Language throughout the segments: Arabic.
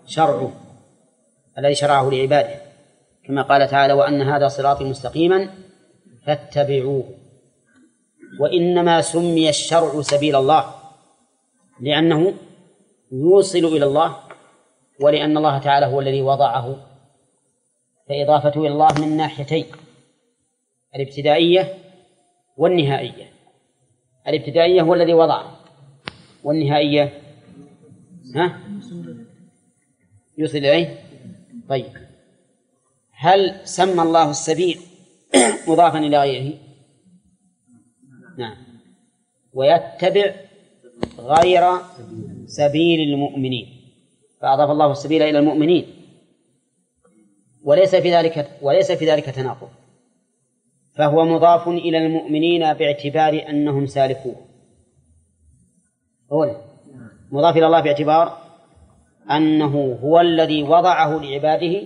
شرعه الذي شرعه لعباده، كما قال تعالى: وأن هذا صراطي مستقيما فاتبعوه. وإنما سمي الشرع سبيل الله لأنه يوصل إلى الله، ولأن الله تعالى هو الذي وضعه، فإضافته إلى الله من ناحيتين: الابتدائية والنهائية. الابتدائية هو الذي وضعه، والنهائية يوصل إليه. طيب، هل سمى الله السبيل مضافا إلى غيره؟ نعم. ويتبع غير سبيل المؤمنين، فأضاف الله السبيل إلى المؤمنين، وليس في ذلك تناقض، فهو مضاف إلى المؤمنين باعتبار أنهم سالكوه. مضاف إلى الله باعتبار أنه هو الذي وضعه لعباده،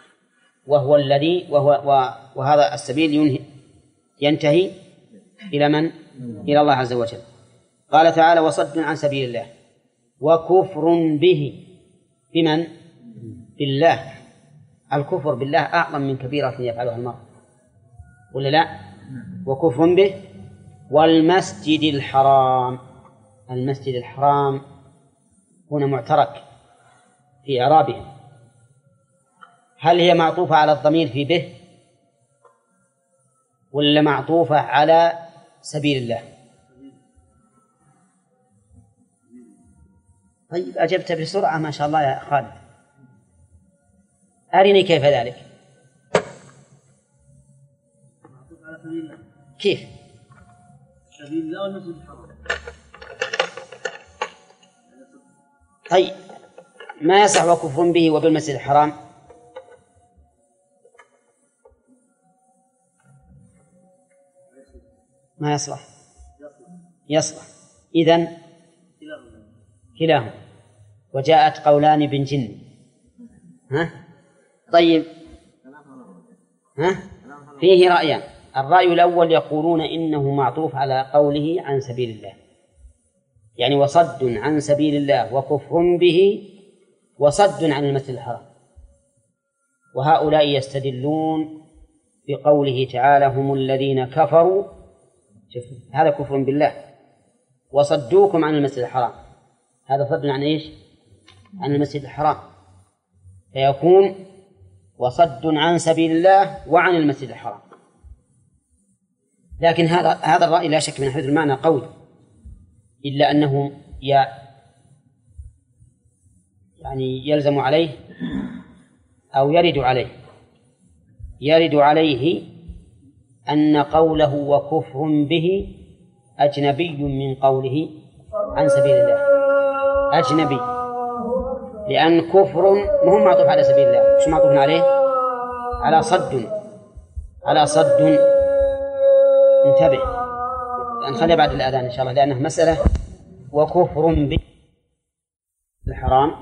وهذا السبيل ينتهي إلى من؟ إلى الله عز وجل. قال تعالى: وصد عن سبيل الله وكفر به. بمن؟ بالله. الكفر بالله أعظم من كبيرة يفعلها المرء، ولا لا؟ وكفر به والمسجد الحرام. المسجد الحرام هنا معترك في إعرابهم. هل هي معطوفة على الضمير في به، ولا معطوفة على سبيل الله؟ طيب، أجبت بسرعة ما شاء الله يا خالد. أرني كيف ذلك. كيف؟ سبيل الله والمسجد الحرام. طيب، ما يصح وكفر به وبالمسجد الحرام؟ ما يصلح. يصلح. إذن كلاهما. وجاءت قولان بن جن. طيب، فيه رأيان. الرأي الأول يقولون إنه معطوف على قوله عن سبيل الله، يعني وصد عن سبيل الله وكفر به وصد عن المسجد الحرام. وهؤلاء يستدلون بقوله تعالى: هم الذين كفروا. هذا كفر بالله. وصدوكم عن المسجد الحرام، هذا صد عن إيش؟ عن المسجد الحرام. فيكون وصد عن سبيل الله وعن المسجد الحرام. لكن هذا الرأي لا شك من حيث المعنى قوي، إلا أنه يعني يلزم عليه أو يرد عليه أن قوله وكفر به أجنبي من قوله عن سبيل الله. أجنبي، لأن كفر مهم معطوف على سبيل الله. مش معطوف عليه؟ على صد. انتبه، نخلي بعد الأذان إن شاء الله، لأنه مسألة. وكفر به الحرام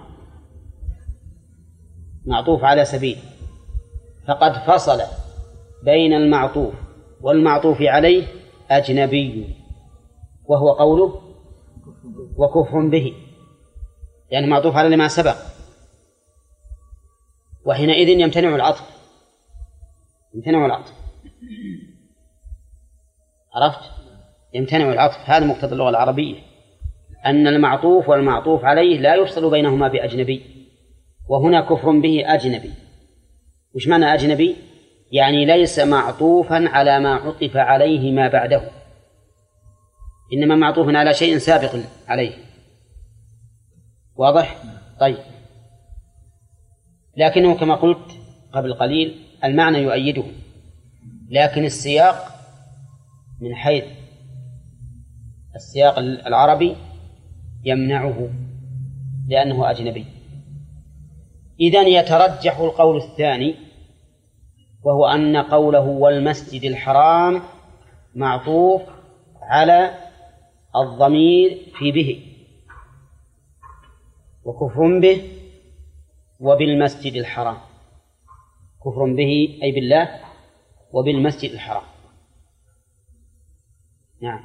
معطوف على سبيل، فقد فصل بين المعطوف والمعطوف عليه أجنبي، وهو قوله وكفر به، يعني معطوف على لما سبق، وحينئذ يمتنع العطف. عرفت؟ يمتنع العطف. هذا مقتضى اللغة العربية، أن المعطوف والمعطوف عليه لا يفصل بينهما بأجنبي. وهنا كفر به أجنبي. وش معنى أجنبي؟ يعني ليس معطوفا على ما عطف عليه ما بعده، إنما معطوف على شيء سابق عليه. واضح؟ طيب، لكنه كما قلت قبل قليل المعنى يؤيده، لكن السياق من حيث السياق العربي يمنعه لأنه أجنبي. إذن يترجح القول الثاني، وهو أن قوله والمسجد الحرام معطوف على الضمير في به، وكفر به وبالمسجد الحرام. كفر به أي بالله، وبالمسجد الحرام. نعم.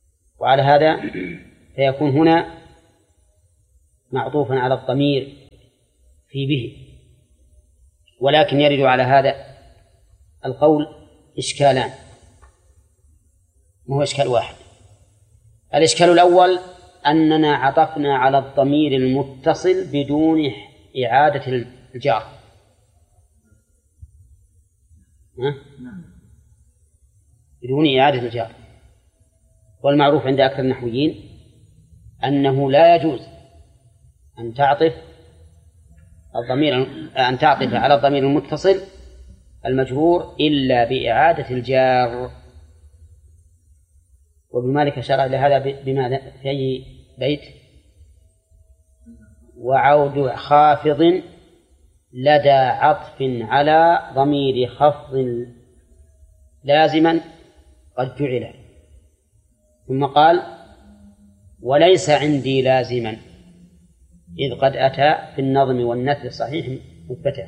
وعلى هذا فيكون هنا معطوفا على الضمير في به، ولكن يرد على هذا القول إشكالان، ما هو إشكال واحد. الإشكال الأول أننا عطفنا على الضمير المتصل بدون إعادة الجار. بدون إعادة الجار، والمعروف عند أكثر النحويين أنه لا يجوز أن تعطف على الضمير المتصل المجرور إلا بإعادة الجار. وابن مالك أشار إلى هذا بماذا؟ في أي بيت؟ وعود خافض لدى عطف على ضمير خفض لازما قد جعل. ثم قال وليس عندي لازما إذ قد أتى في النظم والنثر الصحيح مثبتا.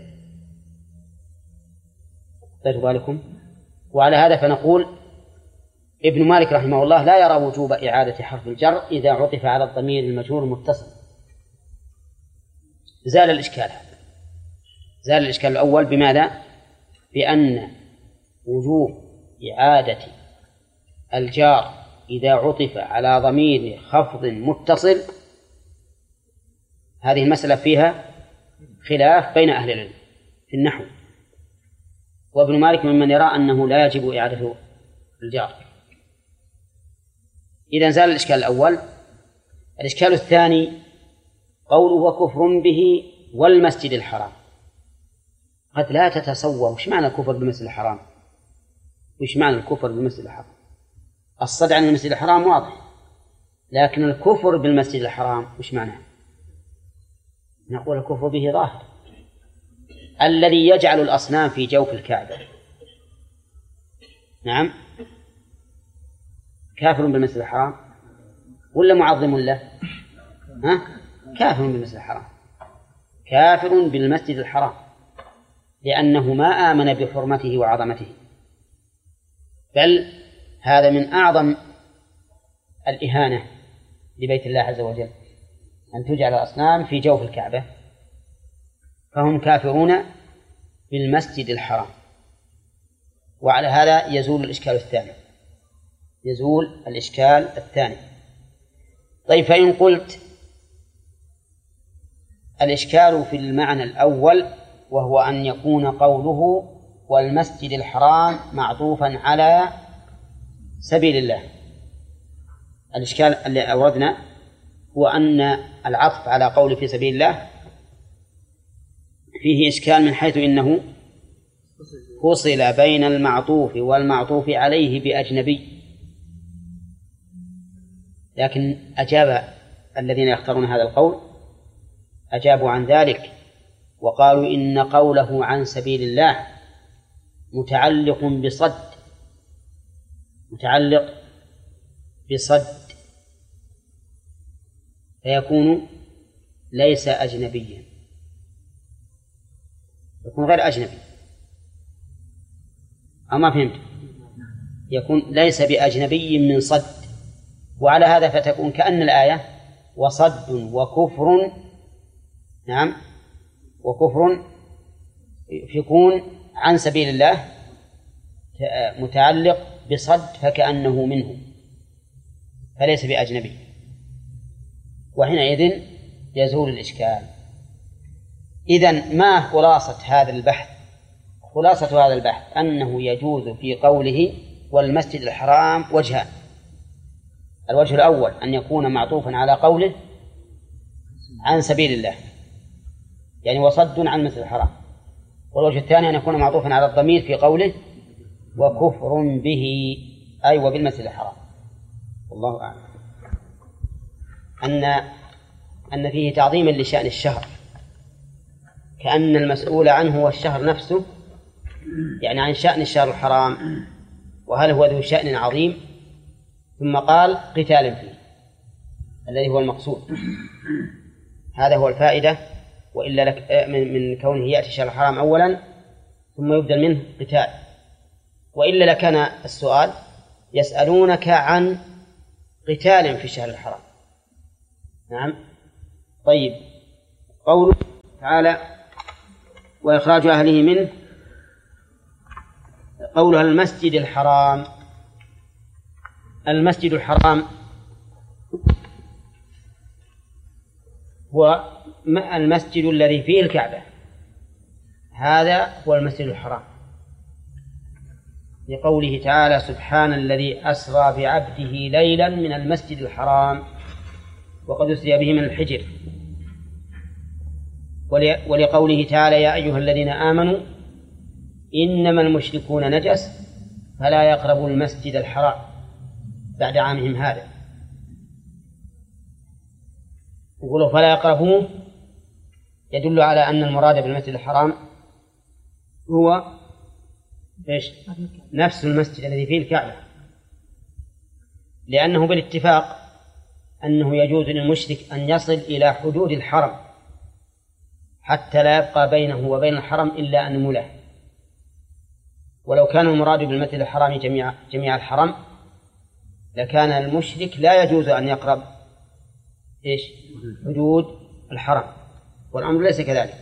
خذوا بالكم. وعلى هذا فنقول ابن مالك رحمه الله لا يرى وجوب إعادة حرف الجر إذا عطف على الضمير المجرور المتصل. زال الإشكال الأول بماذا؟ بأن وجوب إعادة الجار إذا عطف على ضمير خفض متصل هذه المسألة فيها خلاف بين أهل العلم في النحو، وابن مالك ممن يرى أنه لا يجب إعادة الجار. إذن زال الإشكال الأول. الإشكال الثاني قوله وكفر به والمسجد الحرام. قد لا تتصور وش معنى الكفر بالمسجد الحرام، وش معنى الكفر بالمسجد الحرام. الصد عن المسجد الحرام واضح، لكن الكفر بالمسجد الحرام وش معنى؟ نقول الكفر به ظاهر. الذي يجعل الأصنام في جوف الكعبة نعم كافر بالمسجد الحرام ولا معظم له؟ كافر بالمسجد الحرام، كافر بالمسجد الحرام، لأنه ما آمن بحرمته وعظمته، بل هذا من أعظم الإهانة لبيت الله عز وجل أن تجعل الأصنام في جوف الكعبة، فهم كافرون بالمسجد الحرام. وعلى هذا يزول الإشكال الثاني. طيب فإن قلت الإشكال في المعنى الأول وهو أن يكون قوله والمسجد الحرام معطوفا على سبيل الله، الإشكال اللي أوردنا هو أن العطف على قول في سبيل الله فيه إشكال من حيث إنه فصل بين المعطوف والمعطوف عليه بأجنبي. لكن أجاب الذين يختارون هذا القول أجابوا عن ذلك وقالوا إن قوله عن سبيل الله متعلق بصد فيكون ليس أجنبيا، يكون غير أجنبي. أما فهمت؟ يكون ليس بأجنبي من صد. وعلى هذا فتكون كأن الآية وصد وكفر نعم وكفر يكون عن سبيل الله متعلق بصد فكأنه منه فليس بأجنبي، وحينئذ يزول الإشكال. إذن ما خلاصة هذا البحث؟ خلاصة هذا البحث أنه يجوز في قوله والمسجد الحرام وجهان. الوجه الأول أن يكون معطوفا على قوله عن سبيل الله يعني وصد عن المسجد الحرام، والوجه الثاني أن يكون معطوفا على الضمير في قوله وكفر به أي وبالمسجد الحرام. والله أعلم. أن فيه تعظيما لشأن الشهر، كأن المسؤول عنه هو الشهر نفسه، يعني عن شأن الشهر الحرام، وهل هو ذو شأن عظيم، ثم قال قتال فيه الذي هو المقصود. هذا هو الفائدة، وإلا لك من كونه يأتي الشهر الحرام أولا ثم يبدل منه قتال، وإلا لكان السؤال يسألونك عن قتال في الشهر الحرام. نعم. طيب قوله تعالى وإخراج أهله منه. قولها المسجد الحرام. المسجد الحرام هو المسجد الذي فيه الكعبة، هذا هو المسجد الحرام، لقوله تعالى: سبحان الذي أسرى بعبده ليلا من المسجد الحرام وقد أسري به من الحجر. ولقوله تعالى: يا أيها الذين آمنوا إنما المشركون نجس فلا يقربوا المسجد الحرام بعد عامهم هذا. يقولوا فلا يقربوه، يدل على أن المراد بالمسجد الحرام هو إيش؟ نفس المسجد الذي فيه الكعبة، لأنه بالاتفاق أنه يجوز للمشرك أن يصل إلى حدود الحرم حتى لا يبقى بينه وبين الحرم إلا أنملة. ولو كان المراد بالمسجد الحرام جميع الحرم لكان المشرك لا يجوز أن يقرب إيش؟ حدود الحرم، والأمر ليس كذلك.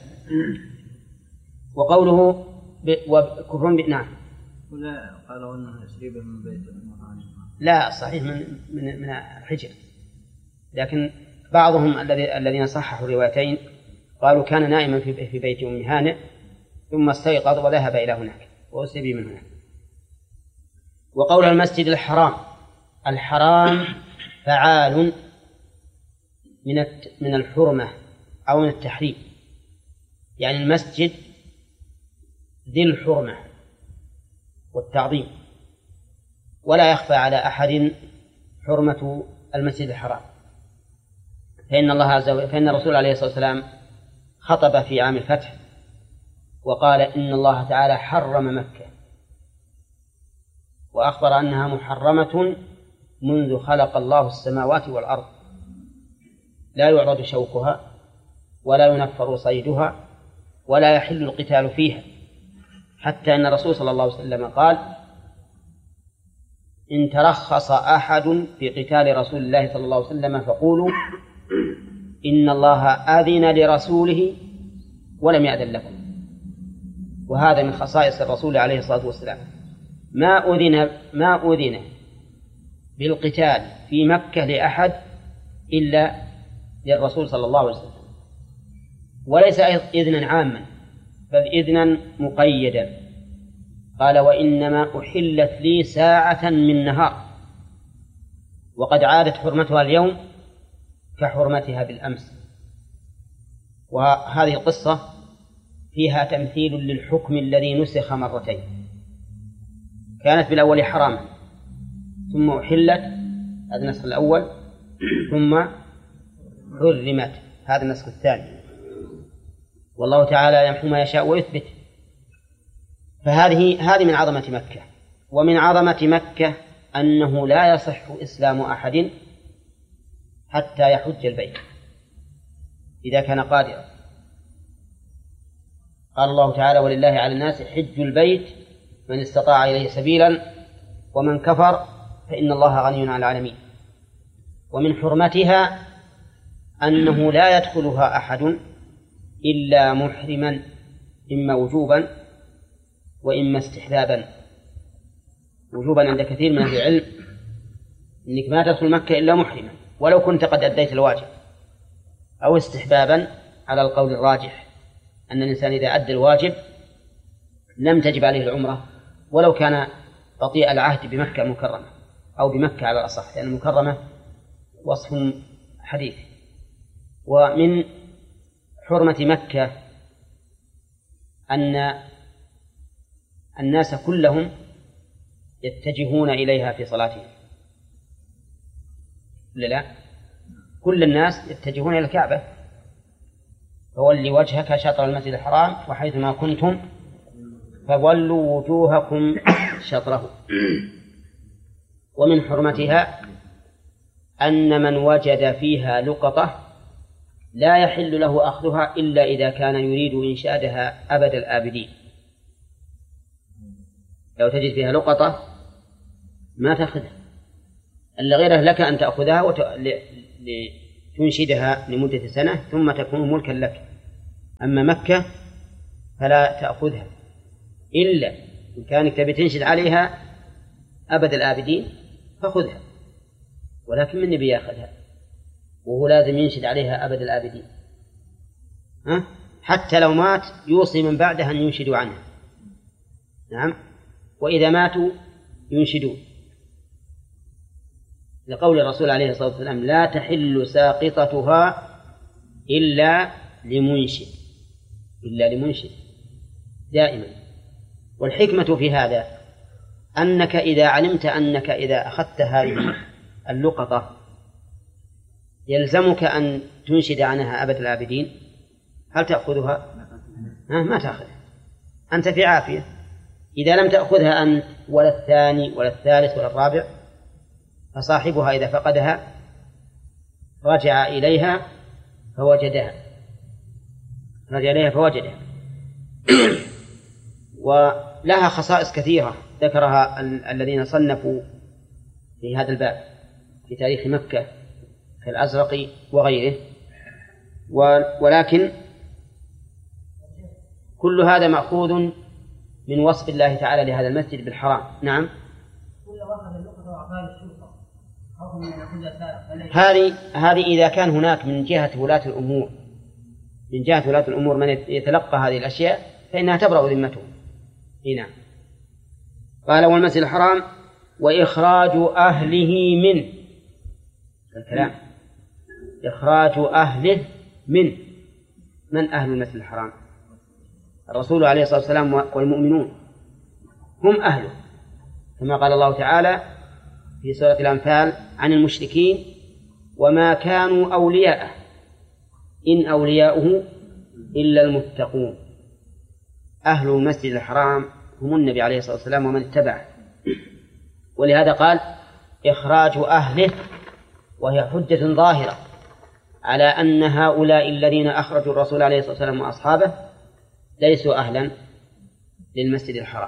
وقوله وكفر نعم، ولا قالوا أنه يسريبه من بيت المحرم، لا صحيح من الحجر، لكن بعضهم الذين صححوا الروايتين قالوا كان نائما في بيت أم هانئ ثم استيقظ وذهب إلى هناك وأسري من هناك. وقول المسجد الحرام، الحرام فعال من الحرمة أو من التحريم، يعني المسجد ذي الحرمة والتعظيم، ولا يخفى على أحد حرمة المسجد الحرام. فإن الرسول عليه الصلاة والسلام خطب في عام الفتح وقال: إن الله تعالى حرم مكة، وأخبر أنها محرمة منذ خلق الله السماوات والأرض، لا يعرض شوكها ولا ينفر صيدها ولا يحل القتال فيها، حتى أن الرسول صلى الله عليه وسلم قال: إن ترخص أحد في قتال رسول الله صلى الله عليه وسلم فقولوا إن الله أذن لرسوله ولم يأذن لكم. وهذا من خصائص الرسول عليه الصلاة والسلام، ما أذن بالقتال في مكة لأحد إلا للرسول صلى الله عليه وسلم، وليس إذنا عاما بل إذنا مقيدا. قال: وإنما أحلت لي ساعة من نهار، وقد عادت حرمتها اليوم كحرمتها بالأمس. وهذه القصة فيها تمثيل للحكم الذي نسخ مرتين، كانت بالأول حراما ثم أحلت، هذا النسخ الأول، ثم حرمت، هذا النسخ الثاني. والله تعالى يمحو ما يشاء ويثبت. فهذه من عظمة مكة. ومن عظمة مكة أنه لا يصح إسلام أحد حتى يحج البيت إذا كان قادرا. قال الله تعالى: ولله على الناس حج البيت من استطاع إليه سبيلا ومن كفر فإن الله غني عن العالمين. ومن حرمتها أنه لا يدخلها أحد إلا محرما، إما وجوبا وإما استحبابا. وجوبا عند كثير من أهل العلم إنك ما تدخل مكة إلا محرما ولو كنت قد أديت الواجب، أو استحبابا على القول الراجح أن الإنسان إذا أدى الواجب لم تجب عليه العمرة ولو كان بطيء العهد بمكة المكرمة، أو بمكة على الأصح، لأن المكرمة وصف حديث. ومن حرمة مكة أن الناس كلهم يتجهون إليها في صلاتهم، لا كل الناس يتجهون إلى الكعبة: فولي وجهك شطر المسجد الحرام وحيثما كنتم فولوا وجوهكم شطره. ومن حرمتها أن من وجد فيها لقطة لا يحل له أخذها إلا إذا كان يريد إنشادها أبد الآبدين. لو تجد فيها لقطة ما تأخذها إلا غيره، لك أن تأخذها لتنشدها لمدة سنة ثم تكون ملكا لك. أما مكة فلا تأخذها إلا إن كانت تبي تنشد عليها أبد الآبدين فخذها، ولكن من نبي يأخذها وهو لازم ينشد عليها أبد الآبدين؟ حتى لو مات يوصي من بعده أن ينشدوا عنها. نعم، وإذا ماتوا ينشدون، لقول الرسول عليه الصلاة والسلام لا تحل ساقطتها إلا لمنشد دائما. والحكمة في هذا أنك إذا علمت أنك إذا أخذت هذه اللقطة يلزمك أن تنشد عنها أبد الآبدين، هل تأخذها؟ ما تأخذها، أنت في عافية. إذا لم تأخذها أنت ولا الثاني ولا الثالث ولا الرابع فصاحبها إذا فقدها رجع إليها فوجدها ولها خصائص كثيرة ذكرها الذين صنفوا في هذا الباب في تاريخ مكة كالأزرقي وغيره، ولكن كل هذا مأخوذ من وصف الله تعالى لهذا المسجد بالحرام. نعم، هذه إذا كان هناك من جهة ولاة الأمور من يتلقى هذه الأشياء فإنها تبرأ ذمته. نعم. قال والمسجد الحرام وإخراج أهله منه، الكلام إخراج أهله منه. من أهل المسجد الحرام؟ الرسول عليه الصلاة والسلام والمؤمنون هم أهله، كما قال الله تعالى في سورة الأنفال عن المشركين وما كانوا أولياءه إن أولياؤه إلا المتقون. أهل المسجد الحرام هم النبي عليه الصلاة والسلام ومن اتبعه، ولهذا قال إخراج أهله، وهي حجة ظاهرة على أن هؤلاء الذين أخرجوا الرسول عليه الصلاة والسلام وأصحابه ليسوا أهلا للمسجد الحرام.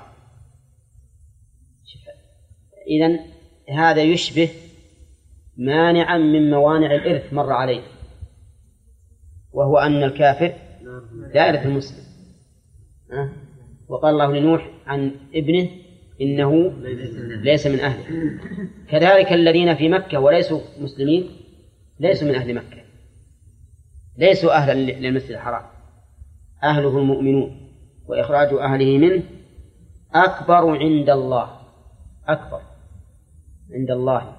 إذن هذا يشبه مانعا من موانع الإرث مر عليه، وهو أن الكافر لا يرث المسلم. وقال الله لنوح عن ابنه إنه ليس من أهله. كذلك الذين في مكة وليسوا مسلمين ليسوا من أهل مكة، ليسوا أهلا للمسجد الحرام، أهله المؤمنون. وإخراج أهله منه أكبر عند الله، أكبر عند الله.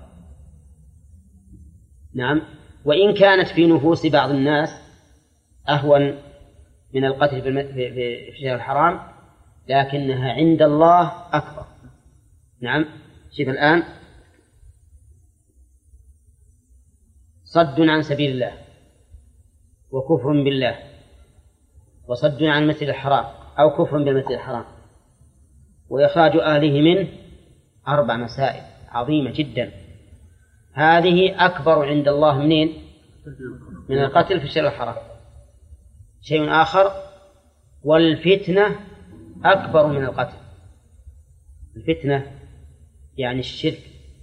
نعم، وإن كانت في نفوس بعض الناس أهون من القتل في الشهر الحرام لكنها عند الله أكبر. نعم، شوف الآن صد عن سبيل الله وكفر بالله وصد عن المسجد الحرام أو كفر بالمسجد الحرام وإخراج أهله منه 4 مسائل عظيمة جدا. هذه أكبر عند الله منين؟ من القتل في الشهر الحرام. شيء آخر، والفتنة أكبر من القتل. الفتنة يعني الشرك.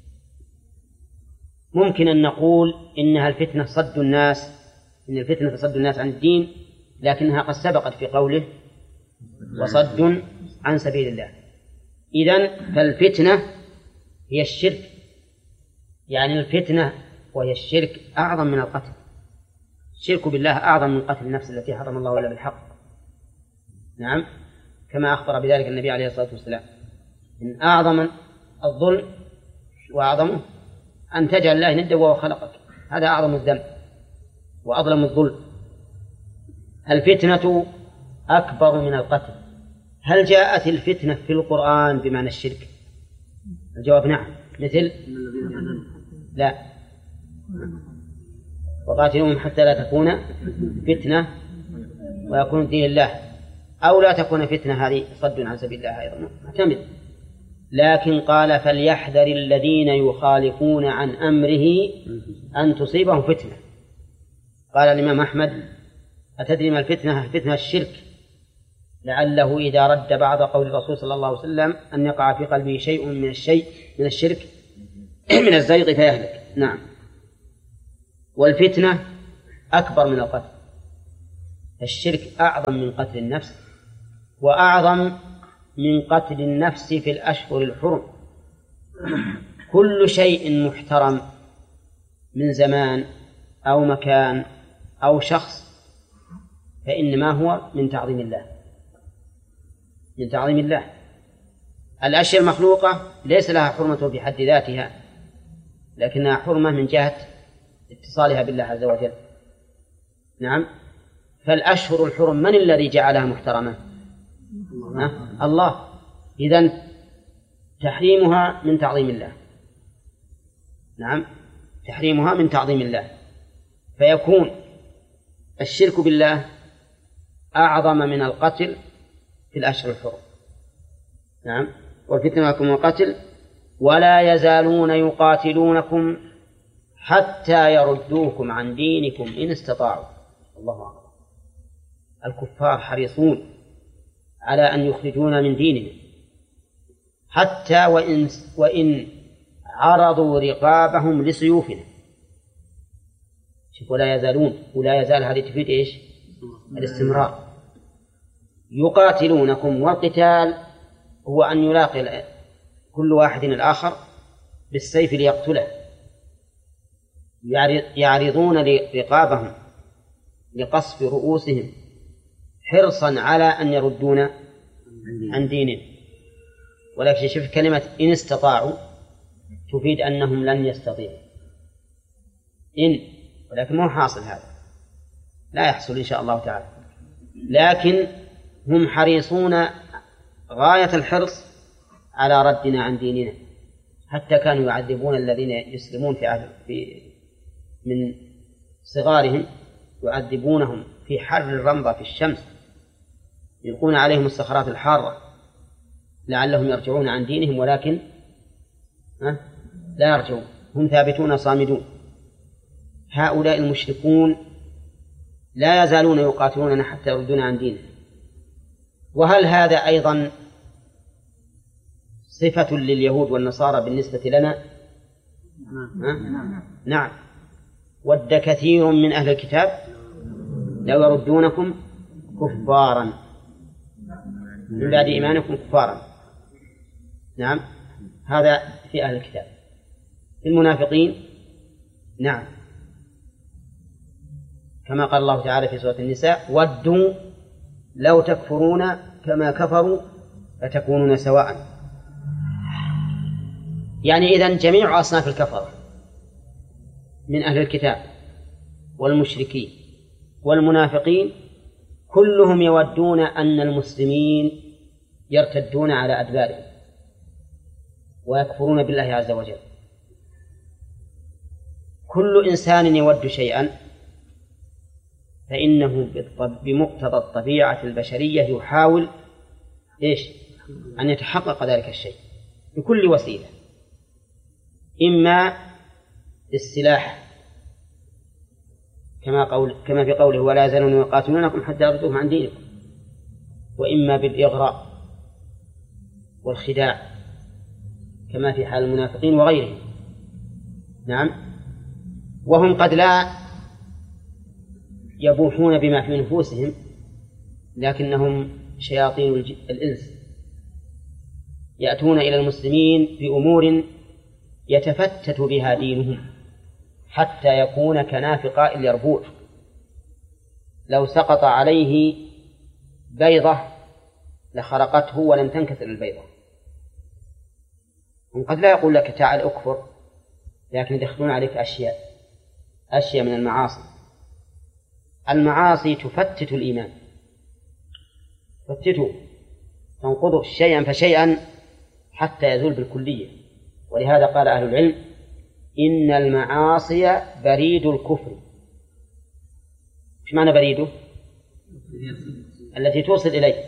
ممكن أن نقول إنها الفتنة صد الناس، إن الفتنة تصد الناس عن الدين، لكنها قد سبقت في قوله وصد عن سبيل الله. إذن فالفتنة هي الشرك، يعني الفتنة وهي الشرك أعظم من القتل. الشرك بالله أعظم من قتل النفس التي حرم الله إلا بالحق. نعم، كما أخبر بذلك النبي عليه الصلاة والسلام إن أعظم الظلم وأعظمه أن تجعل الله ندا وهو خلقك، هذا أعظم الذنب وأظلم الظلم. الفتنة أكبر من القتل. هل جاءت الفتنة في القرآن بمعنى الشرك؟ الجواب نعم، مثل لا وقاتلوهم حتى لا تكون فتنة ويكون دين الله، أو لا تكون فتنة، هذه صد عن سبيل الله أيضا معتمد. لكن قال فليحذر الذين يخالفون عن أمره أن تصيبهم فتنة. قال الإمام أحمد أتدري ما الفتنة؟ الفتنة الشرك، لعله إذا رد بعض قول الرسول صلى الله عليه وسلم أن يقع في قلبه شيء من الشرك من الزيغ فيهلك. نعم، والفتنة أكبر من القتل. الشرك أعظم من قتل النفس وأعظم من قتل النفس في الأشهر الحرم. كل شيء محترم من زمان أو مكان أو شخص فإنما هو من تعظيم الله، من تعظيم الله. الأشياء المخلوقة ليس لها حرمة في حد ذاتها، لكنها حرمة من جهة اتصالها بالله عز وجل. نعم. فالأشهر الحرم من الذي جعلها محترمة؟ الله. إذن تحريمها من تعظيم الله. نعم، تحريمها من تعظيم الله، فيكون الشرك بالله أعظم من القتل في الأشهر الحرم. نعم. والفتنة لكم القتل ولا يزالون يقاتلونكم حتى يردوكم عن دينكم إن استطاعوا. الله أكبر. الكفار حريصون على أن يخرجونا من ديننا حتى وإن عرضوا رقابهم لسيوفنا. شوف، ولا يزالون، ولا يزال هذه تفيد إيش؟ الاستمرار. يقاتلونكم، والقتال هو أن يلاقي كل واحد الآخر بالسيف ليقتله، يعرضون رقابهم لقصف رؤوسهم حرصا على أن يردون عن دينهم. ولكن شوف كلمة إن استطاعوا تفيد أنهم لن يستطيعوا، ولكن ما هو حاصل، هذا لا يحصل إن شاء الله تعالى. لكن هم حريصون غاية الحرص على ردنا عن ديننا، حتى كانوا يعذبون الذين يسلمون من صغارهم، يعذبونهم في حر الرمضة في الشمس، يلقون عليهم الصخرات الحارة لعلهم يرجعون عن دينهم، ولكن لا يرجعون، هم ثابتون صامدون. هؤلاء المشركون لا يزالون يقاتلوننا حتى يردون عن دينهم. وهل هذا أيضا صفة لليهود والنصارى بالنسبة لنا؟ نعم. ود كثير من أهل الكتاب لو يردونكم كفارا من بعد إيمانكم كفارا. نعم، هذا في أهل الكتاب. في المنافقين نعم، كما قال الله تعالى في سورة النساء: ودوا لو تكفرون كما كفروا فتكونون سواء. يعني إذن جميع أصناف الكفر من أهل الكتاب والمشركين والمنافقين كلهم يودون أن المسلمين يرتدون على أدبارهم ويكفرون بالله عز وجل. كل إنسان يود شيئا فإنه بمقتضى الطبيعة البشرية يحاول أن يتحقق ذلك الشيء بكل وسيلة، إما السلاح كما في قوله: ولا يزالون يقاتلونكم حتى يردوكم عن دينكم، وإما بالإغراء والخداع كما في حال المنافقين وغيرهم. نعم. وهم قد لا يبوحون بما في نفوسهم، لكنهم شياطين الإنس يأتون إلى المسلمين بأمور يتفتت بها دينهم حتى يكون كناف قائل يربوع، لو سقط عليه بيضة لخرقته ولم تنكسر البيضة. هم قد لا يقول لك تعال أكفر، لكن يدخلون عليك أشياء من المعاصي. المعاصي تفتت الإيمان، تفتته، تنقضه شيئا فشيئا حتى يزول بالكلية. ولهذا قال أهل العلم: إن المعاصي بريد الكفر. إيش معنى بريده؟ التي توصل إليه،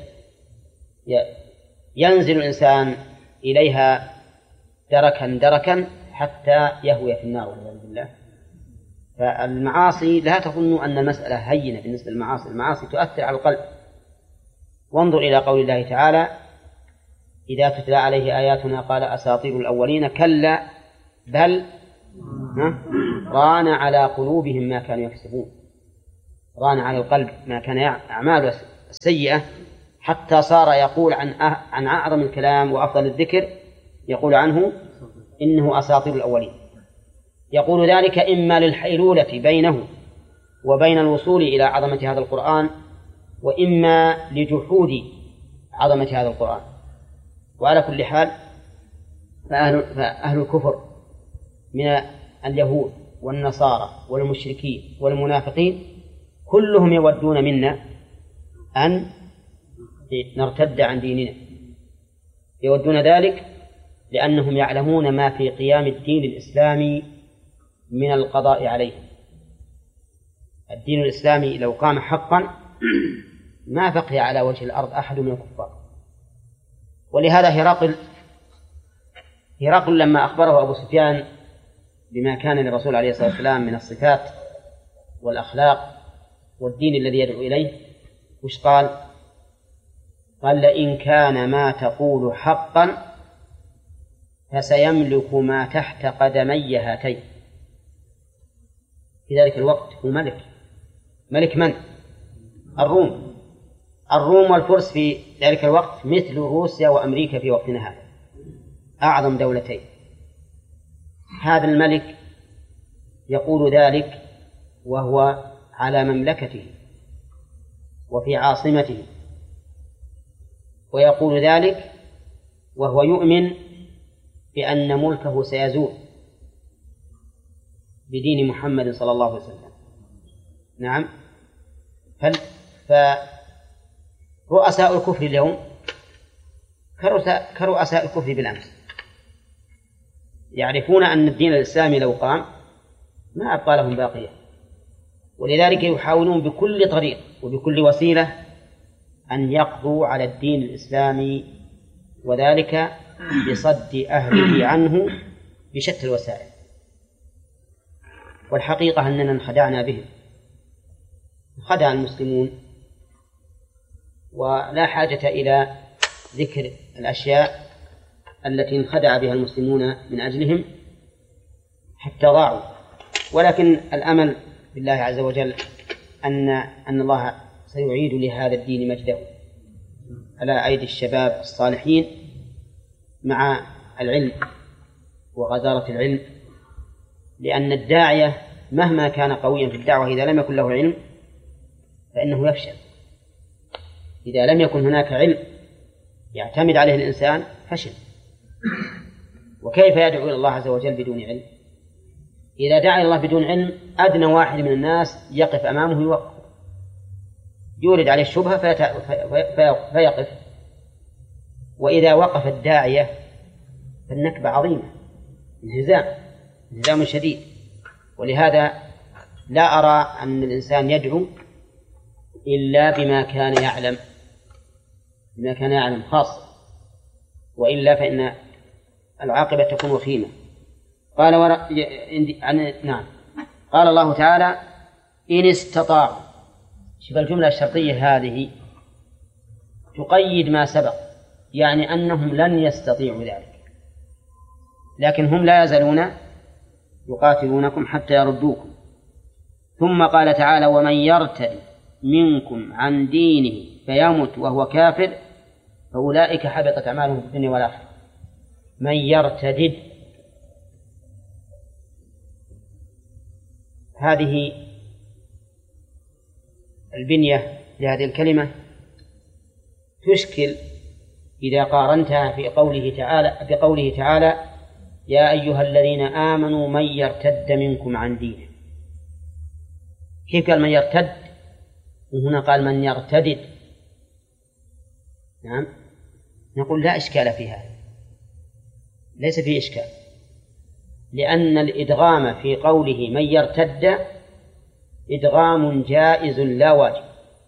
ينزل الإنسان إليها دركا دركا حتى يهوي في النار والعياذ بالله. فالمعاصي لا تظنوا أن المسألة هينة بالنسبة للمعاصي، المعاصي تؤثر على القلب. وانظر إلى قول الله تعالى: إذا تتلى عليه آياتنا قال أساطير الأولين، كلا بل ران على قلوبهم ما كانوا يكسبون. ران على القلب ما كان أعماله سيئة حتى صار يقول عن أعظم الكلام وأفضل الذكر يقول عنه إنه أساطير الأولين. يقول ذلك إما للحيلولة بينه وبين الوصول إلى عظمة هذا القرآن، وإما لجحود عظمة هذا القرآن. وعلى كل حال فأهل الكفر من اليهود والنصارى والمشركين والمنافقين كلهم يودون منا أن نرتد عن ديننا، يودون ذلك لأنهم يعلمون ما في قيام الدين الإسلامي من القضاء عليه. الدين الإسلامي لو قام حقا ما بقي على وجه الأرض أحد من الكفار. ولهذا هرقل لما أخبره أبو سفيان بما كان للرسول عليه الصلاة والسلام من الصفات والأخلاق والدين الذي يدعو إليه، وش قال؟ قال: لئن كان ما تقول حقا فسيملك ما تحت قدمي هاتين. في ذلك الوقت هو ملك من؟ الروم والفرس في ذلك الوقت مثل روسيا وأمريكا في وقتنا هذا، أعظم دولتين. هذا الملك يقول ذلك وهو على مملكته وفي عاصمته، ويقول ذلك وهو يؤمن بأن ملكه سيزول بدين محمد صلى الله عليه وسلم. نعم. فرؤساء الكفر اليوم كرؤساء الكفر بالأمس، يعرفون أن الدين الإسلامي لو قام ما أبقى لهم باقية، ولذلك يحاولون بكل طريق وبكل وسيلة أن يقضوا على الدين الإسلامي، وذلك بصد أهله عنه بشتى الوسائل. والحقيقة أننا انخدعنا بهم، خدع المسلمون، ولا حاجة إلى ذكر الأشياء التي انخدع بها المسلمون من أجلهم حتى ضاعوا. ولكن الأمل بالله عز وجل أن الله سيعيد لهذا الدين مجده على أيدي الشباب الصالحين مع العلم وغزارة العلم، لأن الداعية مهما كان قويا في الدعوة إذا لم يكن له علم فإنه يفشل. إذا لم يكن هناك علم يعتمد عليه الإنسان فشل. وكيف يدعو إلى الله عز وجل بدون علم؟ إذا دعا إلى الله بدون علم أدنى واحد من الناس يقف أمامه يوقف، يورد عليه الشبهة فيقف. وإذا وقف الداعية فالنكبة عظيمة، انهزام شديد. ولهذا لا أرى أن الإنسان يدعو إلا بما كان يعلم خاصة، وإلا فإن العاقبة تكون وخيمة. قال الله تعالى: إن استطاعوا. شوف الجملة الشرطية هذه تقيد ما سبق، يعني أنهم لن يستطيعوا ذلك، لكن هم لا يزالون يقاتلونكم حتى يردوكم. ثم قال تعالى: ومن يرتد منكم عن دينه فيمت وهو كافر فأولئك حبطت أعمالهم في الدنيا والآخرة. من يرتد، هذه البنية لهذه الكلمة تشكل إذا قارنتها بقوله تعالى: يا أيها الذين آمنوا من يرتد منكم عن دينه. كيف قال من يرتد وهنا قال من يرتدد؟ نعم، نقول لا إشكال في هذا، ليس فيه إشكال، لأن الإدغام في قوله من يرتد إدغام جائز لا واجب.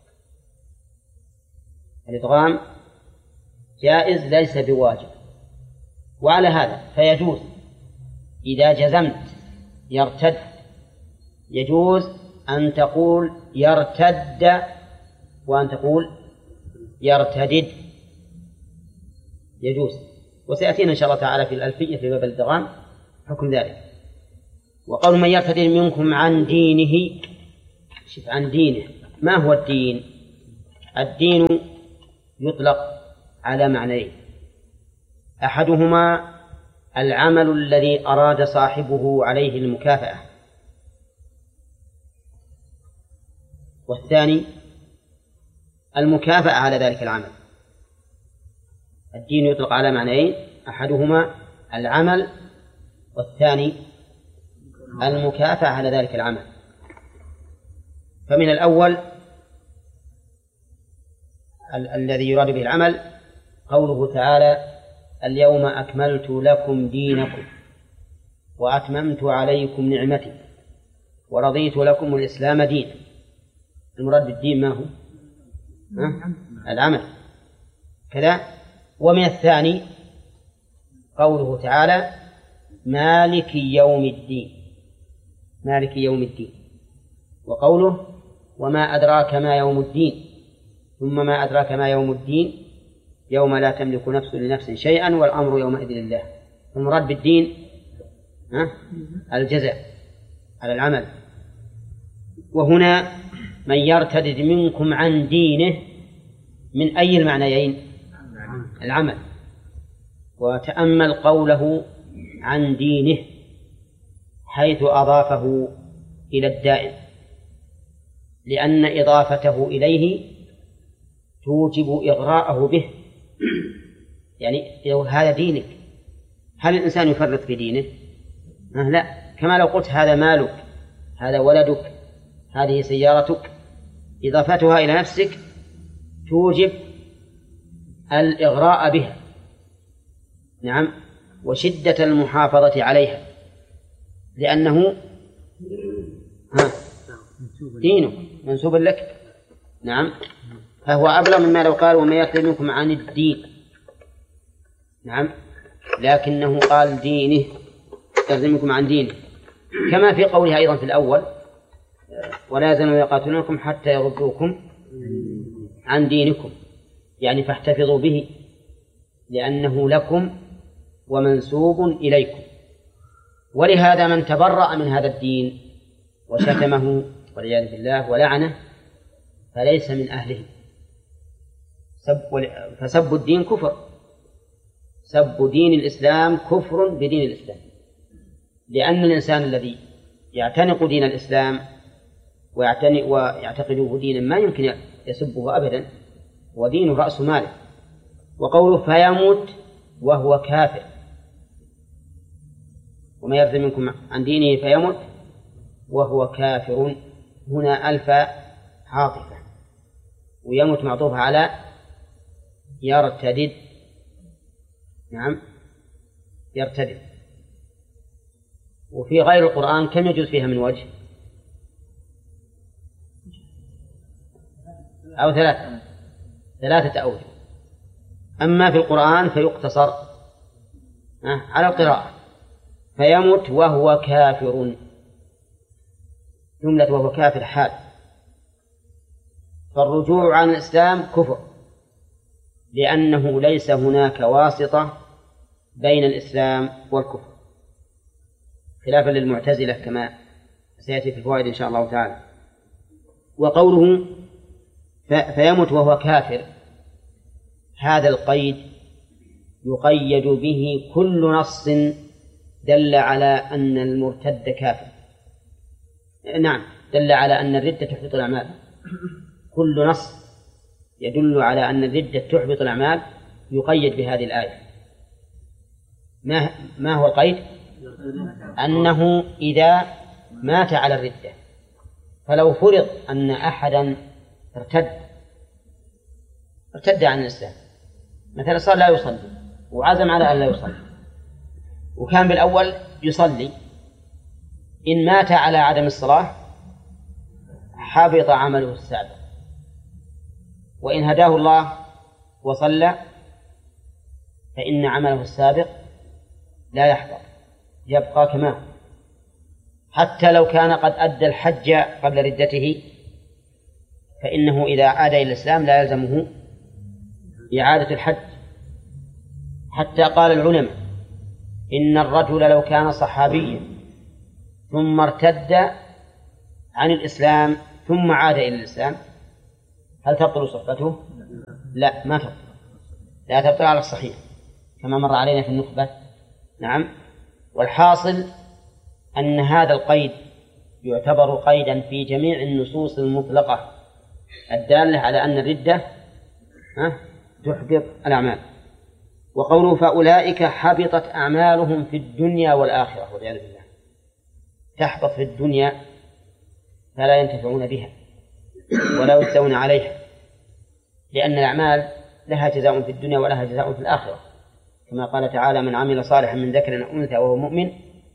الإدغام جائز ليس بواجب. وعلى هذا فيجوز إذا جزمت يرتد يجوز أن تقول يرتد وأن تقول يرتدد، يجوز. وسيأتينا إن شاء الله تعالى في الألفية في باب الإدغام حكم ذلك. وقول من يرتد منكم عن دينه، شوف عن دينه، ما هو الدين؟ الدين يطلق على معنيين: أحدهما العمل الذي أراد صاحبه عليه المكافأة، والثاني المكافأة على ذلك العمل. الدين يطلق على معنيين: أحدهما العمل، والثاني المكافأة على ذلك العمل. فمن الأول الذي يراد به العمل قوله تعالى: اليوم أكملت لكم دينكم وأتممت عليكم نعمتي ورضيت لكم الإسلام دينا. المراد بالدين ما هو؟ العمل كذا. ومن الثاني قوله تعالى: مالك يوم الدين، مالك يوم الدين. وقوله: وما أدراك ما يوم الدين، ثم ما أدراك ما يوم الدين، يوم لا تملك نفس لنفس شيئا والأمر يومئذ لله. المراد بالدين الجزاء على العمل. وهنا من يرتد منكم عن دينه، من أي المعنيين؟ العمل. وتأمل قوله عن دينه حيث أضافه إلى الدائم، لأن إضافته إليه توجب إغراءه به. يعني لو هذا دينك، هل الإنسان يفرط في دينه؟ لا. كما لو قلت هذا مالك، هذا ولدك، هذه سيارتك، إضافتها إلى نفسك توجب الإغراء بها، نعم، وشدة المحافظة عليها، لأنه دينك منسوب لك، نعم. فهو أبلغ مما لو قال: وما يرتد منكم عن الدين، نعم، لكنه قال دينه، يرتد منكم عن دينه. كما في قولها أيضا في الأول: ولا يزالون يقاتلونكم حتى يردوكم عن دينكم، يعني فاحتفظوا به لأنه لكم ومنسوب إليكم. ولهذا من تبرأ من هذا الدين وشتمه والعياذ بالله ولعنه فليس من أهله. فسب الدين كفر، سب دين الإسلام كفر بدين الإسلام، لأن الإنسان الذي يعتنق دين الإسلام ويعتقده دينا ما يمكن يسبه أبدا، ودين رأس ماله. وقوله: فيموت وهو كافر، وما يرتد منكم عن دينه فيموت وهو كافر، هنا ألف عاطفة، ويموت معطوفة على يرتدد، نعم، يرتدد. وفي غير القرآن كم يجوز فيها من وجه؟ أو ثلاثة أوجه. أما في القرآن فيقتصر على القراءة: فيموت وهو كافر، جملة وهو كافر حال. فالرجوع عن الإسلام كفر، لأنه ليس هناك واسطة بين الإسلام والكفر، خلافا للمعتزلة كما سيأتي في الفوائد إن شاء الله تعالى. وقوله فيموت وهو كافر، هذا القيد يقيد به كل نص دل على أن المرتد كافر، نعم، دل على أن الردة تحبط الأعمال. كل نص يدل على أن الردة تحبط الأعمال يقيد بهذه الآية. ما هو القيد؟ أنه إذا مات على الردة. فلو فرض أن أحدا ارتد عن الإسلام، مثلا صار لا يصلي وعزم على أن لا يصلي، وكان بالأول يصلي، إن مات على عدم الصلاة حبط عمله السابق، وإن هداه الله وصلى فإن عمله السابق لا يحبط، يبقى كما هو، حتى لو كان قد أدى الحج قبل ردته، فإنه إذا عاد إلى الإسلام لا يلزمه إعادة الحج. حتى قال العلماء: إن الرجل لو كان صحابيا ثم ارتد عن الإسلام ثم عاد إلى الإسلام هل تبطل صحبته؟ لا ما تبطل، لا تبطل على الصحيح كما مر علينا في النخبة. نعم. والحاصل أن هذا القيد يعتبر قيدا في جميع النصوص المطلقة الدالة على أن الردة تحبط الأعمال. وقوله فأولئك حبطت أعمالهم في الدنيا والآخرة والعياذ بالله، تحبط في الدنيا فلا ينتفعون بها ولا يجزون عليها، لأن الأعمال لها جزاء في الدنيا ولها جزاء في الآخرة، كما قال تعالى من عمل صالحا من ذكر أو أنثى وهو مؤمن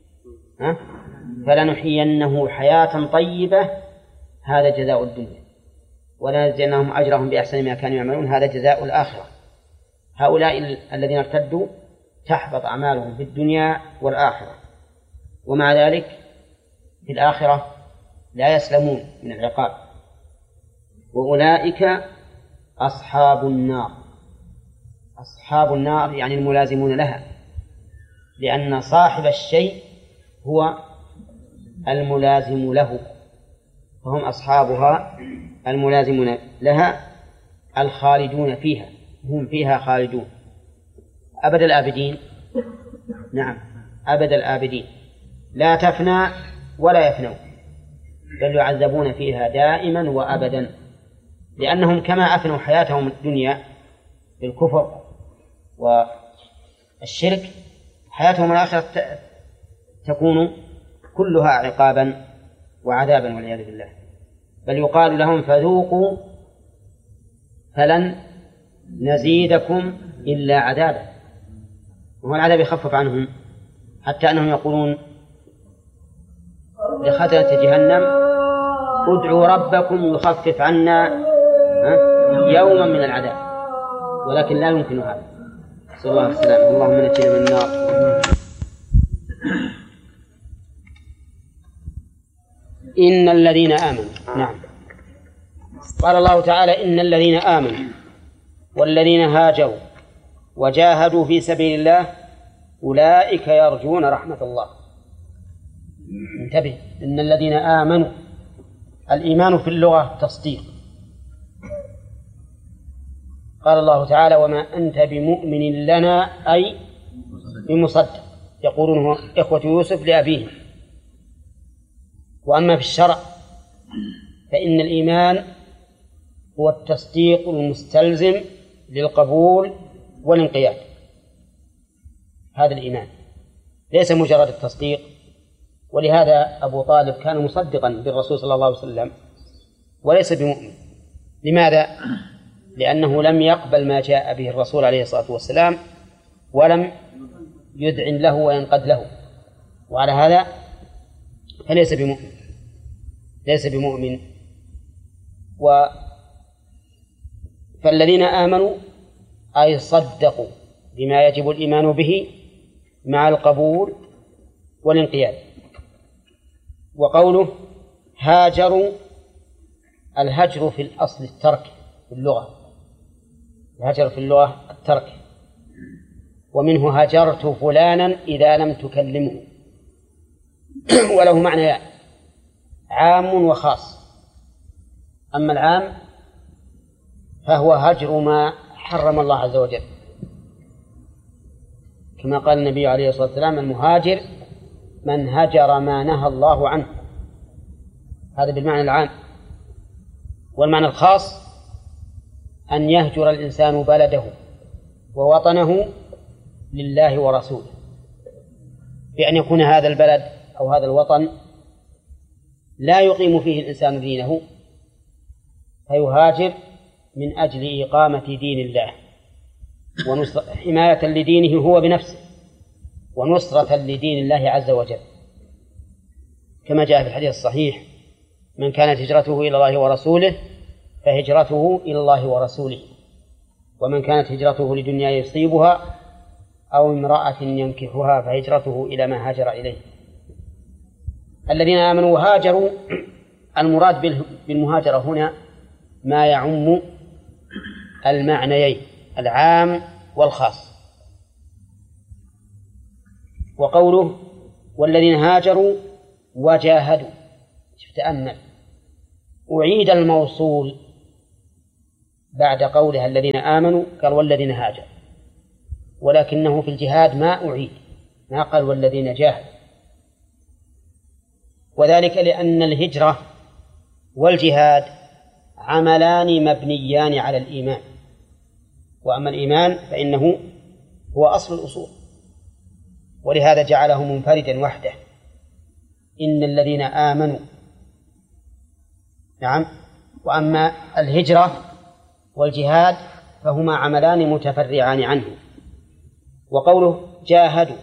فلنحيينه حياة طيبة، هذا جزاء الدنيا، ولنجزينهم أجرهم بأحسن ما كانوا يعملون، هذا جزاء الآخرة. هؤلاء الذين ارتدوا تحبط أعمالهم في الدنيا والآخرة، ومع ذلك في الآخرة لا يسلمون من العقاب. وأولئك أصحاب النار. أصحاب النار يعني الملازمون لها، لأن صاحب الشيء هو الملازم له، فهم أصحابها الملازمون لها الخالدون فيها، هم فيها خالدون أبد الآبدين. نعم أبد الآبدين، لا تفنى ولا يفنون، بل يعذبون فيها دائما وأبدا، لأنهم كما أفنوا حياتهم الدنيا بالكفر والشرك، حياتهم الآخرة تكون كلها عقابا وعذابا والعياذ بالله. بل يقال لهم فذوقوا فلن نزيدكم إلا عذابا، وهو العذاب يخفف عنهم، حتى أنهم يقولون لخزنة جهنم ادعوا ربكم يخفف عنا يوما من العذاب، ولكن لا يمكن هذا. صلى الله عليه وسلم. اللهم نجنا من النار. إن الذين آمنوا. نعم. قال الله تعالى إن الذين آمنوا والذين هاجروا وجاهدوا في سبيل الله أولئك يرجون رحمة الله. انتبه، إن الذين آمنوا، الإيمان في اللغة تصديق. قال الله تعالى وما أنت بمؤمن لنا أي بمصدق، يقولون إخوة يوسف لأبيه. وأما في الشرع فإن الإيمان هو التصديق المستلزم للقبول والانقياد، هذا الإيمان ليس مجرد التصديق. ولهذا أبو طالب كان مصدقا بالرسول صلى الله عليه وسلم وليس بمؤمن. لماذا؟ لأنه لم يقبل ما جاء به الرسول عليه الصلاة والسلام ولم يذعن له وينقد له، وعلى هذا فليس بمؤمن، ليس بمؤمن. فالذين آمنوا أي صدقوا بما يجب الإيمان به مع القبول والانقياد. وقوله هاجروا، الهجر في الأصل الترك في اللغة، الهجر في اللغة الترك، ومنه هجرت فلانا إذا لم تكلمه، وله معنى عام وخاص. أما العام فهو هجر ما حرم الله عز وجل، كما قال النبي عليه الصلاة والسلام المهاجر من هجر ما نهى الله عنه، هذا بالمعنى العام. والمعنى الخاص أن يهجر الإنسان بلده ووطنه لله ورسوله، بأن يكون هذا البلد أو هذا الوطن لا يقيم فيه الإنسان دينه فيهاجر من أجل إقامة دين الله وحماية لدينه هو بنفسه ونصرة لدين الله عز وجل، كما جاء في الحديث الصحيح من كانت هجرته إلى الله ورسوله فهجرته إلى الله ورسوله، ومن كانت هجرته لدنيا يصيبها أو امرأة ينكحها فهجرته إلى ما هاجر إليه. الذين آمنوا وهاجروا، المراد بالمهاجرة هنا ما يعم المعنيين العام والخاص. وقوله والذين هاجروا وجاهدوا، تأمل، أعيد الموصول بعد قولها الذين آمنوا قال والذين هاجروا، ولكنه في الجهاد ما أعيد، ما قال والذين جاهدوا، وذلك لأن الهجرة والجهاد عملان مبنيان على الإيمان، وأما الإيمان فإنه هو أصل الأصول، ولهذا جعله منفردا وحده. إن الذين آمنوا، نعم. وأما الهجرة والجهاد فهما عملان متفرعان عنه. وقوله جاهدوا،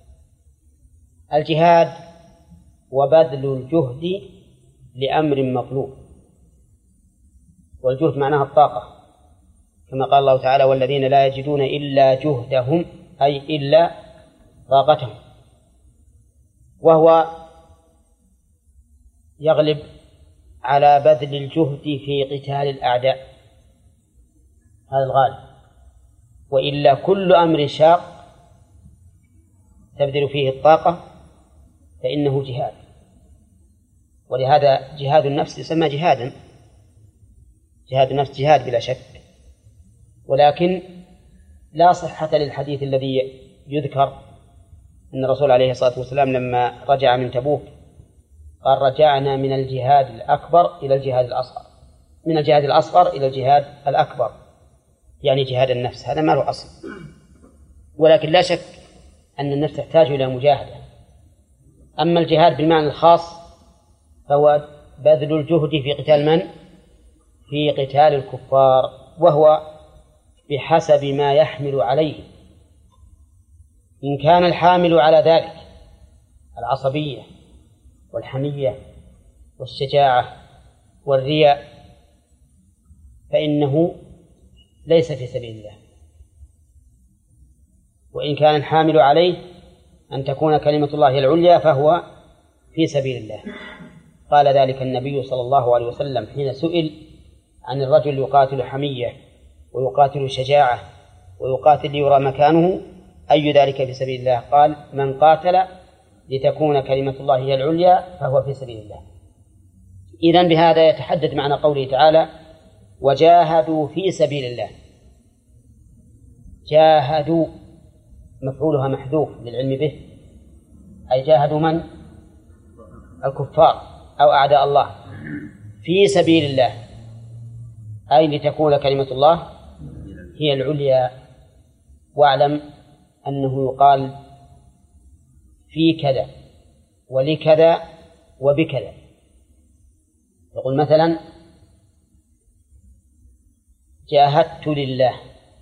الجهاد وبذل الجهد لأمر مطلوب، والجهد معناها الطاقة، كما قال الله تعالى والذين لا يجدون إلا جهدهم، أي إلا طاقتهم، وهو يغلب على بذل الجهد في قتال الأعداء، هذا الغالب، وإلا كل أمر شاق تبذل فيه الطاقة فإنه جهاد. ولهذا جهاد النفس يسمى جهادا، جهاد النفس جهاد بلا شك، ولكن لا صحة للحديث الذي يذكر أن الرسول عليه الصلاة والسلام لما رجع من تبوك قال رجعنا من الجهاد الأكبر إلى الجهاد الأصغر، من الجهاد الأصغر إلى الجهاد الأكبر، يعني جهاد النفس، هذا ما له أصل. ولكن لا شك أن النفس تحتاج إلى مجاهدة. أما الجهاد بالمعنى الخاص فهو بذل الجهد في قتال من؟ في قتال الكفار، وهو بحسب ما يحمل عليه. إن كان الحامل على ذلك العصبية والحمية والشجاعة والرياء فإنه ليس في سبيل الله. وإن كان الحامل عليه أن تكون كلمة الله العليا فهو في سبيل الله. قال ذلك النبي صلى الله عليه وسلم حين سئل عن الرجل يقاتل حمية ويقاتل شجاعة ويقاتل ليرى مكانه أي ذلك في سبيل الله؟ قال من قاتل لتكون كلمة الله هي العليا فهو في سبيل الله. إذن بهذا يتحدد معنى قوله تعالى وجاهدوا في سبيل الله. جاهدوا مفعولها محذوف للعلم به، أي جاهدوا من؟ الكفار أو أعداء الله في سبيل الله، أي لتكون كلمة الله هي العليا. واعلم أنه يقال في كذا ولكذا وبكذا. يقول مثلا جاهدت لله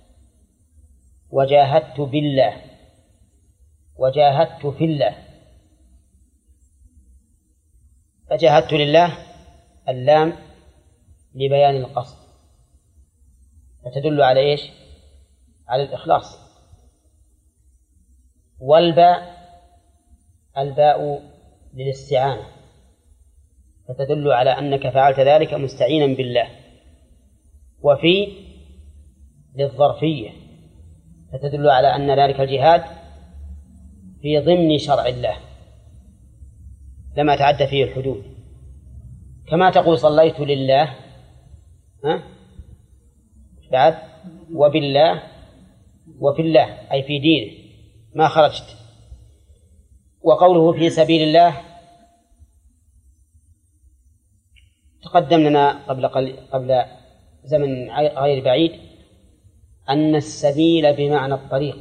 وجاهدت بالله وجاهدت في الله. فجاهدت لله اللام لبيان القصد فتدل على إيش؟ على الإخلاص. والباء الباء للاستعانة فتدل على أنك فعلت ذلك مستعينا بالله. وفي للظرفية فتدل على أن ذلك الجهاد في ضمن شرع الله لما تعدى فيه الحدود، كما تقول صليت لله بعد وبالله وفي الله أي في دينه ما خرجت. وقوله في سبيل الله تقدم لنا قبل زمن غير بعيد أن السبيل بمعنى الطريق،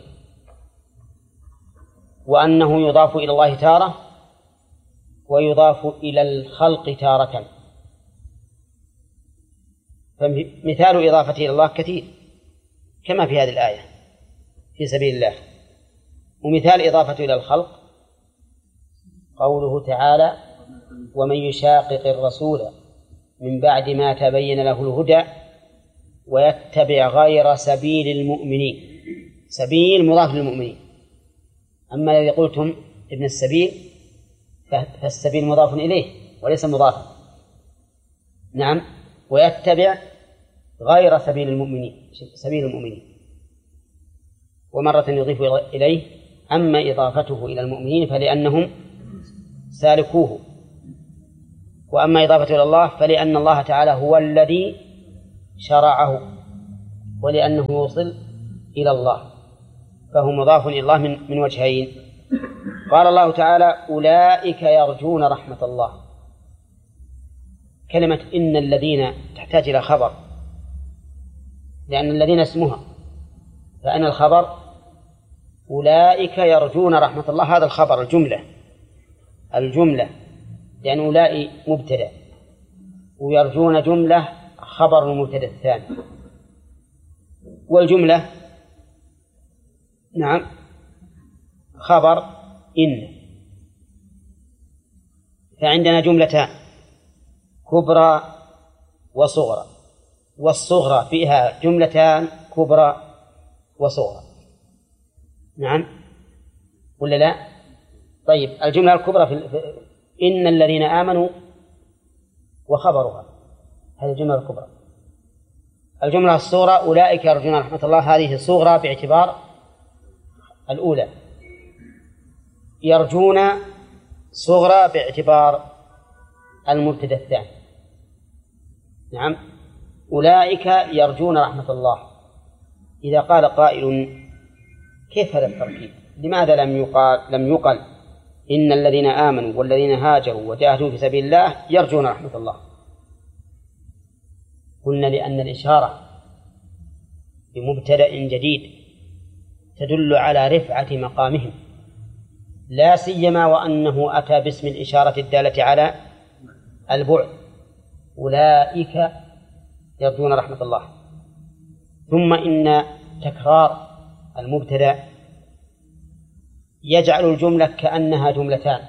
وأنه يضاف إلى الله تارة ويضاف إلى الخلق تارة. فمثال إضافته إلى الله كثير كما في هذه الآية في سبيل الله. ومثال إضافته إلى الخلق قوله تعالى ومن يشاقق الرسول من بعد ما تبين له الهدى ويتبع غير سبيل المؤمنين. سبيل مضاف للمؤمنين. أما الذي قلتم ابن السبيل فالسبيل مضاف إليه وليس مضافا. نعم. ويتبع غير سبيل المؤمنين سبيل المؤمنين. ومرة يضيف إليه أما إضافته إلى المؤمنين فلأنهم سالكوه، وأما إضافته إلى الله فلأن الله تعالى هو الذي شرعه ولأنه يوصل إلى الله، فهو مضاف إلى الله من وجهين. قال الله تعالى: أولئك يرجون رحمة الله. كلمة إن الذين تحتاج إلى خبر، لأن الذين اسمها، فأن الخبر أولئك يرجون رحمة الله، هذا الخبر الجملة، لأن أولئك مبتدأ ويرجون جملة خبر المبتدأ الثاني، والجملة نعم خبر إن. فعندنا جملتان: كبرى وصغرى، والصغرى فيها جملتان: كبرى وصغرى. نعم ولا لا؟ طيب، الجملة الكبرى في إن الذين آمنوا وخبرها، هذه الجملة الكبرى. الجملة الصغرى: أولئك يرجون رحمة الله، هذه صغرى باعتبار الأولى، يرجون صغرى باعتبار المبتدأ الثاني. نعم، أولئك يرجون رحمة الله. إذا قال قائل: كيف هذا التركيب؟ لماذا لم يقل إن الذين آمنوا والذين هاجروا وجاهدوا في سبيل الله يرجون رحمة الله؟ قلنا: لأن الإشارة بمبتدأ جديد تدل على رفعة مقامهم، لا سيما وأنه أتى باسم الإشارة الدالة على البعد: أولئك يرجون رحمة الله. ثم إن تكرار المبتدأ يجعل الجملة كأنها جملتان،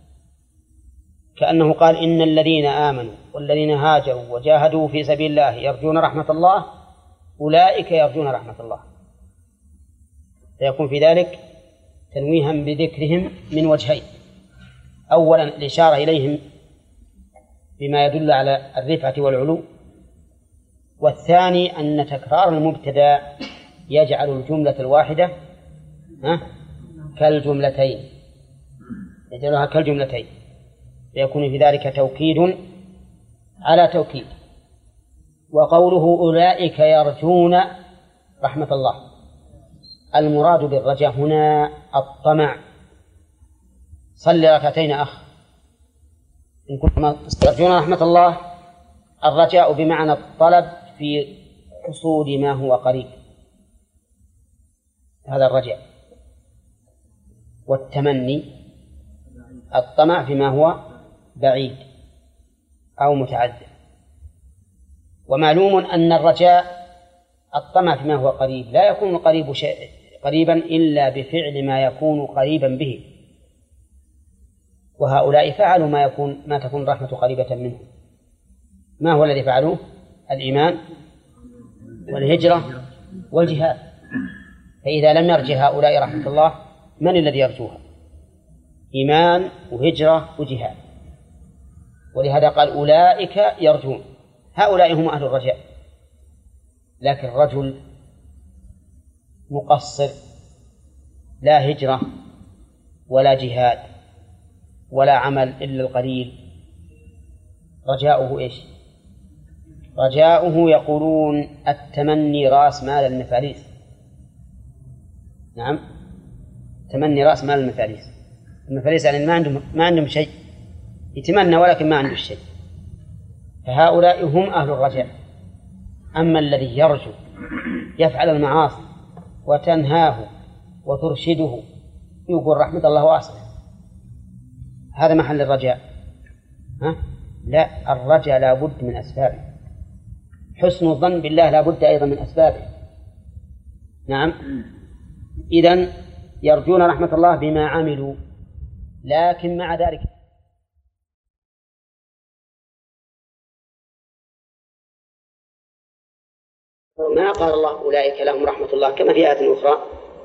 كأنه قال: إن الذين آمنوا والذين هاجروا وجاهدوا في سبيل الله يرجون رحمة الله، أولئك يرجون رحمة الله. فيكون في ذلك تنويها بذكرهم من وجهين: أولا الإشارة إليهم بما يدل على الرفعة والعلو، والثاني أن تكرار المبتدأ يجعل الجملة الواحدة كالجملتين، يجعلها كالجملتين، فيكون في ذلك توكيد على توكيد. وقوله أولئك يرجون رحمة الله، المراد بالرجاء هنا الطمع. صل ركعتين أخ إن كنتم يرجون رحمة الله. الرجاء بمعنى الطلب في حصول ما هو قريب، هذا الرجاء. والتمني الطمع فيما هو بعيد أو متعذر. ومعلوم أن الرجاء الطمع فيما هو قريب لا يكون قريبا إلا بفعل ما يكون قريبا به، وهؤلاء فعلوا ما تكون الرحمة قريبة منه. ما هو الذي فعلوه؟ الإيمان والهجرة والجهاد. فإذا لم يرجى هؤلاء رحمة الله، من الذي يرجوها؟ إيمان وهجرة وجهاد. ولهذا قال: أولئك يرجون. هؤلاء هم أهل الرجاء. لكن الرجل مقصر، لا هجرة ولا جهاد ولا عمل إلا القليل، رجاؤه إيش؟ رجاؤه يقولون التمني رأس مال المفاليس. نعم، تمني رأس مال المفاليس. المفاليس يعني ما عندهم شيء، يتمنى ولكن ما عنده شيء. فهؤلاء هم أهل الرجاء. أما الذي يرجو يفعل المعاصي وتنهاه وترشده، يقول رحمة الله واسعة، هذا محل الرجاء. لا، الرجاء لا بد من أسبابه، حسن الظن بالله لا بد أيضا من أسبابه. نعم، إذن يرجون رحمة الله بما عملوا، لكن مع ذلك ما قال الله أولئك لهم رحمة الله كما في آية أخرى،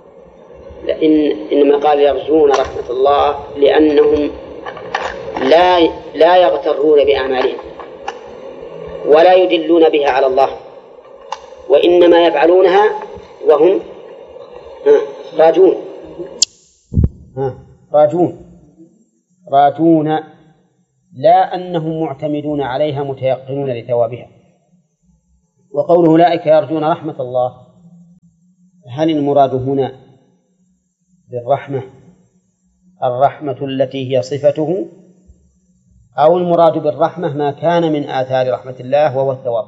إنما قال يرجون رحمة الله لأنهم لا يغترون بأعمالهم ولا يدلون بها على الله، وإنما يفعلونها وهم راجون، لا أنهم معتمدون عليها متيقنون لثوابها. وقوله أولئك يرجون رحمة الله، هل المراد هنا بالرحمة الرحمة التي هي صفته، أو المراد بالرحمة ما كان من آثار رحمة الله وهو الثواب؟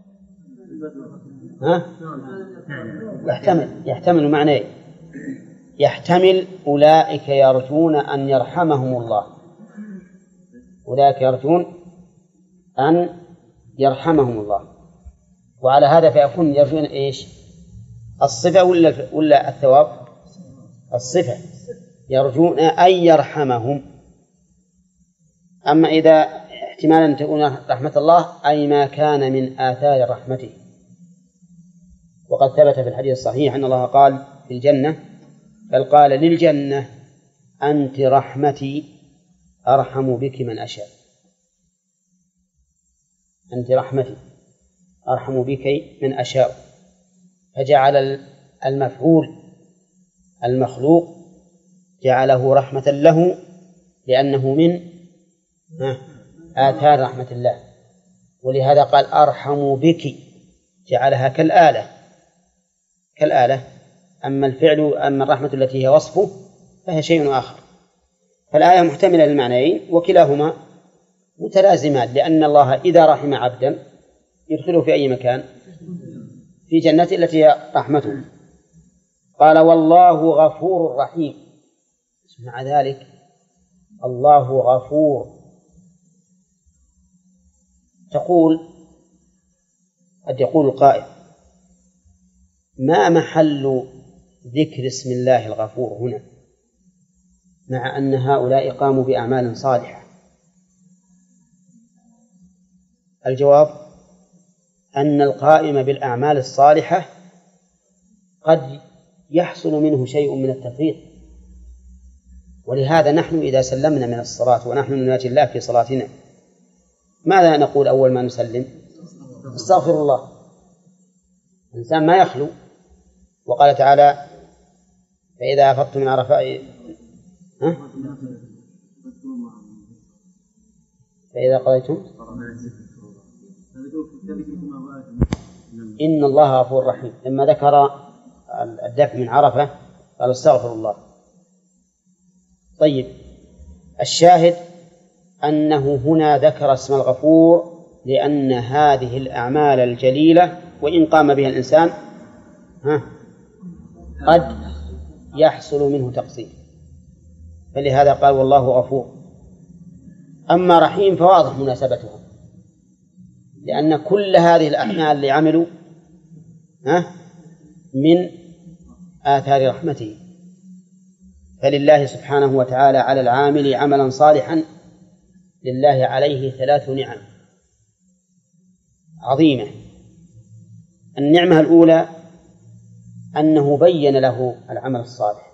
يحتمل معنى، يحتمل أولئك يرجون أن يرحمهم الله، أولئك يرجون أن يرحمهم الله، وعلى هذا فيكون يرجون إيش؟ الصفة ولا الثواب؟ الصفة، يرجون أن يرحمهم. أما إذا احتمالا أن تكون رحمة الله أي ما كان من آثار رحمته، وقد ثبت في الحديث الصحيح أن الله قال في الجنة، بل قال للجنة أنت رحمتي أرحم بك من أشاء، أنت رحمتي أرحم بك من أشاء، فجعل المفعول المخلوق جعله رحمة له لأنه من آثار رحمة الله، ولهذا قال أرحم بك، جعلها كالآلة. أما الفعل، أما الرحمة التي هي وصفه فهي شيء آخر. فالآية محتملة للمعنيين وكلاهما متلازمان، لأن الله إذا رحم عبدا يدخله في أي مكان؟ في جنة التي هي رحمته. قال والله غفور رحيم، مع ذلك الله غفور، قد يقول القائل ما محل ذكر اسم الله الغفور هنا مع أن هؤلاء قاموا بأعمال صالحة؟ الجواب أن القائم بالأعمال الصالحة قد يحصل منه شيء من التفريط، ولهذا نحن إذا سلمنا من الصلاة ونحن نناجي الله في صلاتنا ماذا نقول أول ما نسلم؟ استغفر الله. الإنسان ما يخلو، وقال تعالى فإذا أفضتم من عرفات فإذا قضيتم إن الله غفور رحيم. لما ذكر الدفع من عرفة قال استغفر الله. طيب، الشاهد أنه هنا ذكر اسم الغفور لأن هذه الأعمال الجليلة وإن قام بها الإنسان قد يحصل منه تقصير، فلهذا قال والله غفور. أما رحيم فواضح مناسبتها، لأن كل هذه الأعمال اللي عملوا من آثار رحمته، فلله سبحانه وتعالى على العامل عملا صالحا لله عليه 3 نعم عظيمة. النعمة الأولى أنه بين له العمل الصالح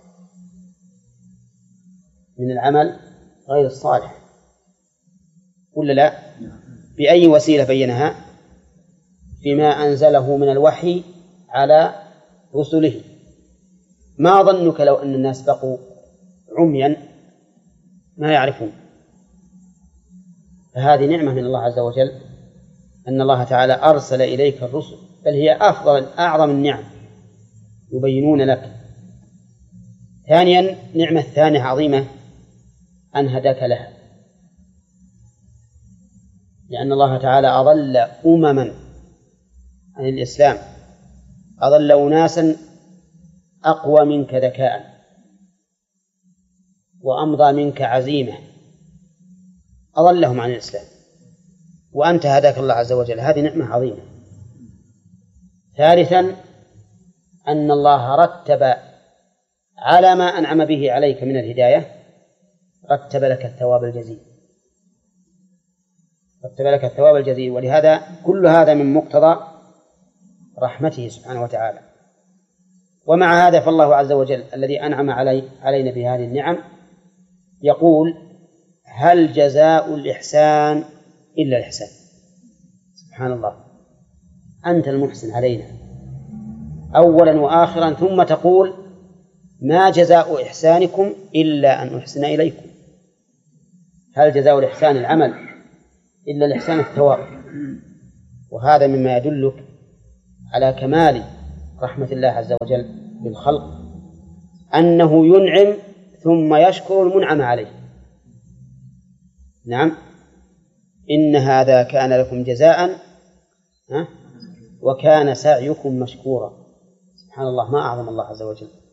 من العمل غير الصالح، ولا لا؟ بأي وسيلة بينها؟ بما أنزله من الوحي على رسله. ما ظنك لو أن الناس بقوا عميا ما يعرفون؟ فهذه نعمة من الله عز وجل، أن الله تعالى أرسل إليك الرسل، بل هي أعظم النعم يبينون لك. ثانيا، نعمة ثانية عظيمة أن هداك لها، لأن الله تعالى أضل أمما عن الإسلام، أضل أناسا أقوى منك ذكاء وأمضى منك عزيمة، أضلهم عن الإسلام، وأنت هداك الله عز وجل، هذه نعمة عظيمة. ثالثا، أن الله رتب على ما أنعم به عليك من الهداية، رتب لك الثواب الجزيل، رتب لك الثواب الجزيل. ولهذا كل هذا من مقتضى رحمته سبحانه وتعالى. ومع هذا فالله عز وجل الذي أنعم علينا بهذه النعم يقول هل جزاء الإحسان إلا الإحسان. سبحان الله، أنت المحسن علينا أولا وآخرا، ثم تقول ما جزاء إحسانكم إلا أن أحسن إليكم. هل جزاء الإحسان العمل إلا الإحسان الثواب؟ وهذا مما يدلك على كمال رحمة الله عز وجل بالخلق أنه ينعم ثم يشكر المنعم عليه. نعم، إن هذا كان لكم جزاء وكان سعيكم مشكورا. سبحان الله، ما أعظم الله عز وجل.